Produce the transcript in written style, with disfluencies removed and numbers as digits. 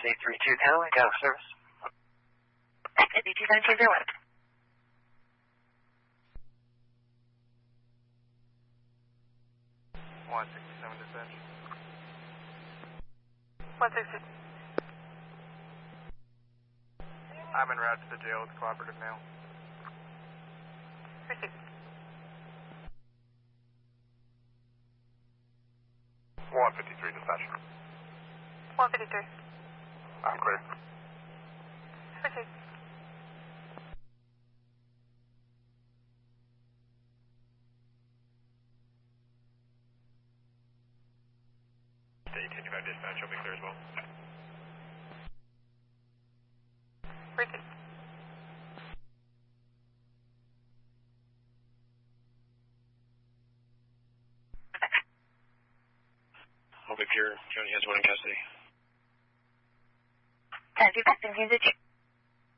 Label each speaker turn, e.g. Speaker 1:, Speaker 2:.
Speaker 1: C32 Cadillac, out of service.
Speaker 2: Activity 2901.
Speaker 3: 167 dispatch.
Speaker 2: 160.
Speaker 3: I'm en route to the jail with cooperative mail.
Speaker 2: Received.
Speaker 3: 153 dispatch.
Speaker 2: 153.
Speaker 3: I'm clear.
Speaker 2: Received.
Speaker 3: Stay 25 dispatch, I'll be clear as well.
Speaker 2: Received.
Speaker 1: I'll be pure. County has one in custody.
Speaker 2: 10-2 back, and here's the chief.